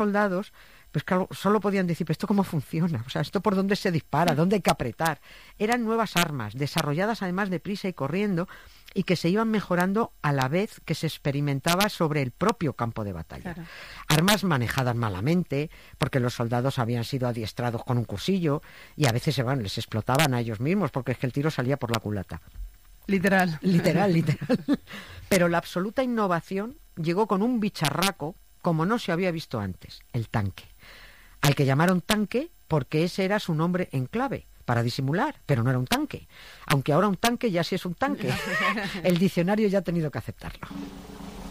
soldados, pues claro, solo podían decir, ¿pero esto cómo funciona? O sea, ¿esto por dónde se dispara? ¿Dónde hay que apretar? Eran nuevas armas, desarrolladas además deprisa y corriendo, y que se iban mejorando a la vez que se experimentaba sobre el propio campo de batalla. Claro. Armas manejadas malamente, porque los soldados habían sido adiestrados con un cursillo, y a veces les explotaban a ellos mismos, porque es que el tiro salía por la culata. Literal. Pero la absoluta innovación llegó con un bicharraco como no se había visto antes, el tanque. Al que llamaron tanque porque ese era su nombre en clave, para disimular, pero no era un tanque. Aunque ahora un tanque ya sí es un tanque. El diccionario ya ha tenido que aceptarlo.